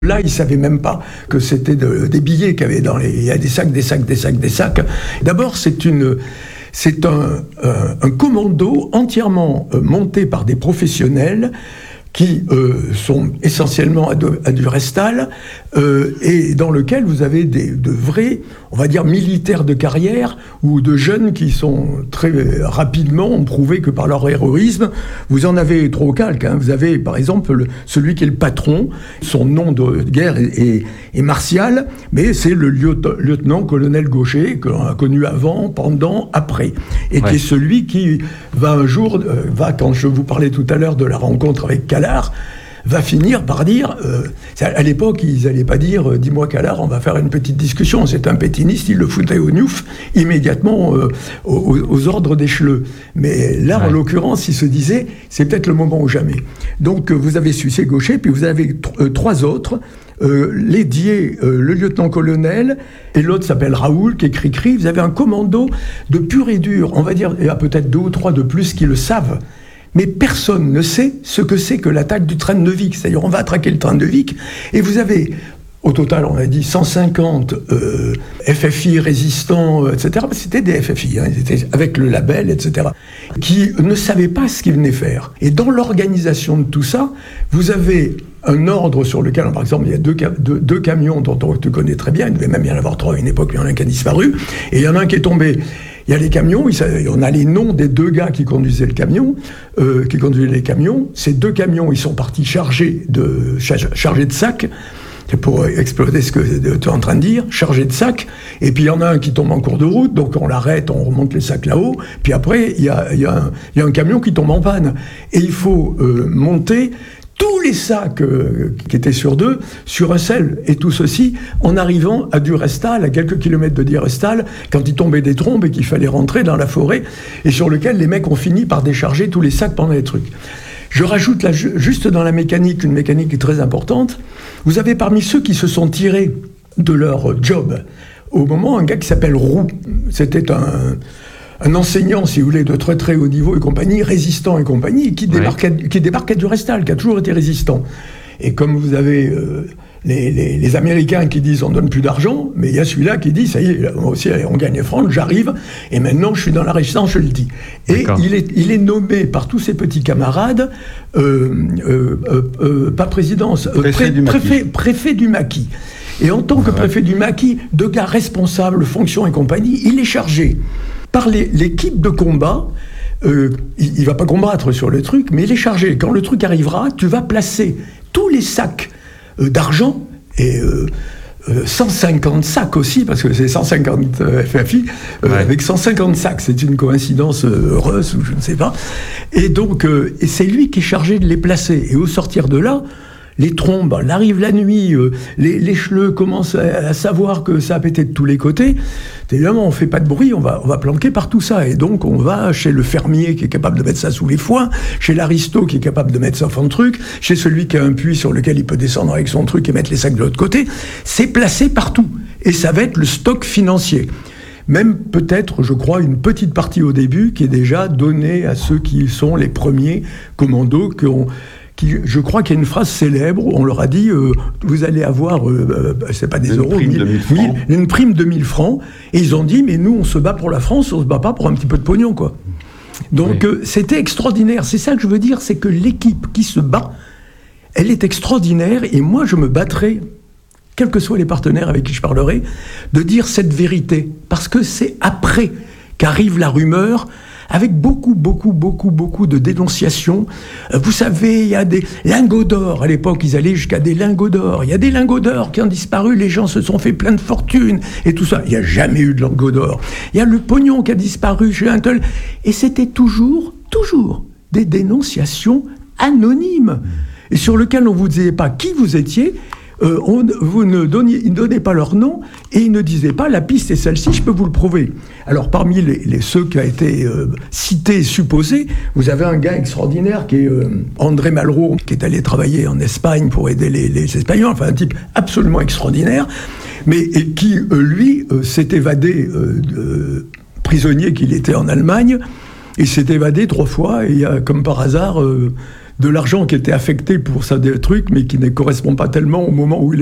Là, ils ne savaient même pas que c'était des billets qu'il y avait il y a des sacs. D'abord, c'est un commando entièrement monté par des professionnels qui sont essentiellement à du Restal, et dans lequel vous avez de vrais, on va dire, militaires de carrière, ou de jeunes qui sont très rapidement ont prouvé que par leur héroïsme, vous en avez 3 ou 4. Vous avez, par exemple, celui qui est le patron, son nom de guerre est martial, mais c'est le lieutenant-colonel Gaucher, que l'on a connu avant, pendant, après, et qui est celui qui va un jour, quand je vous parlais tout à l'heure de la rencontre avec Callard, va finir par dire, à l'époque ils n'allaient pas dire dis-moi Callard, on va faire une petite discussion, c'est un pétiniste, il le foutait au gnouf immédiatement aux ordres d'Echeleux. Mais là, en l'occurrence, il se disait c'est peut-être le moment ou jamais. Donc vous avez Sucé Gaucher, puis vous avez 3 autres, Lédier, le lieutenant-colonel, et l'autre s'appelle Raoul, qui est Cricri. Vous avez un commando de pur et dur, on va dire, il y a peut-être 2 ou 3 de plus qui le savent. Mais personne ne sait ce que c'est que l'attaque du train de Vic. C'est-à-dire, on va attraquer le train de Vic, et vous avez, au total, on a dit 150 FFI résistants, etc. C'était des FFI, ils étaient avec le label, etc., qui ne savaient pas ce qu'ils venaient faire. Et dans l'organisation de tout ça, vous avez un ordre sur lequel, par exemple, il y a deux camions dont on te connaît très bien, il devait même y en avoir 3 à une époque, mais il y en a un qui a disparu, et il y en a un qui est tombé. Il y a les camions, on a les noms des 2 gars qui conduisaient les camions. Ces 2 camions, ils sont partis chargés de sacs. C'est pour exploiter ce que tu es en train de dire, chargés de sacs. Et puis il y en a un qui tombe en cours de route, donc on l'arrête, on remonte les sacs là-haut. Puis après, il y a un camion qui tombe en panne. Et il faut monter tous les sacs qui étaient sur 2, sur un seul, et tout ceci en arrivant à du Restal, à quelques kilomètres de Restal, quand il tombait des trombes et qu'il fallait rentrer dans la forêt, et sur lequel les mecs ont fini par décharger tous les sacs pendant les trucs. Je rajoute là, juste dans la mécanique, une mécanique qui est très importante. Vous avez parmi ceux qui se sont tirés de leur job, au moment, un gars qui s'appelle Roux. C'était un enseignant, si vous voulez, de très très haut niveau et compagnie, résistant et compagnie, qui débarquait du Restal, qui a toujours été résistant. Et comme vous avez les Américains qui disent on donne plus d'argent, mais il y a celui-là qui dit ça y est, moi aussi on gagne francs, j'arrive, et maintenant je suis dans la résistance, je le dis. Et il est nommé par tous ses petits camarades, pas présidence, préfet du Maquis. Et en tant que préfet du Maquis, de gars responsables, fonctions et compagnie, il est chargé par l'équipe de combat. Il ne va pas combattre sur le truc, mais il est chargé. Quand le truc arrivera, tu vas placer tous les sacs d'argent, et 150 sacs aussi, parce que c'est 150 FFI, avec 150 sacs. C'est une coïncidence heureuse, ou je ne sais pas. Et donc, et c'est lui qui est chargé de les placer. Et au sortir de là, les trombes, elle arrive la nuit, les cheleux commencent à savoir que ça a pété de tous les côtés. Évidemment, on ne fait pas de bruit, on va planquer par tout ça. Et donc, on va chez le fermier qui est capable de mettre ça sous les foins, chez l'aristo qui est capable de mettre ça au fond de truc, chez celui qui a un puits sur lequel il peut descendre avec son truc et mettre les sacs de l'autre côté. C'est placé partout. Et ça va être le stock financier. Même peut-être, je crois, une petite partie au début qui est déjà donnée à ceux qui sont les premiers commandos je crois qu'il y a une phrase célèbre où on leur a dit vous allez avoir, c'est pas des euros, une prime de 1000 francs. Et ils ont dit mais nous on se bat pour la France, on se bat pas pour un petit peu de pognon, quoi. Donc c'était extraordinaire. C'est ça que je veux dire, c'est que l'équipe qui se bat, elle est extraordinaire. Et moi je me battrai, quels que soient les partenaires avec qui je parlerai, de dire cette vérité. Parce que c'est après qu'arrive la rumeur, avec beaucoup de dénonciations. Vous savez, il y a des lingots d'or. À l'époque, ils allaient jusqu'à des lingots d'or. Il y a des lingots d'or qui ont disparu, les gens se sont fait plein de fortunes, et tout ça. Il n'y a jamais eu de lingots d'or. Il y a le pognon qui a disparu chez un tel. Et c'était toujours des dénonciations anonymes, et sur lesquelles on ne vous disait pas qui vous étiez. Vous ne donnez pas leur nom, et ils ne disaient pas la piste est celle-ci, je peux vous le prouver. Alors parmi ceux qui a été cités, supposés, vous avez un gars extraordinaire qui est André Malraux, qui est allé travailler en Espagne pour aider les Espagnols, enfin un type absolument extraordinaire, mais qui lui s'est évadé prisonnier qu'il était en Allemagne. Il s'est évadé 3 fois, et il y a comme par hasard de l'argent qui était affecté pour ça des trucs, mais qui ne correspond pas tellement au moment où il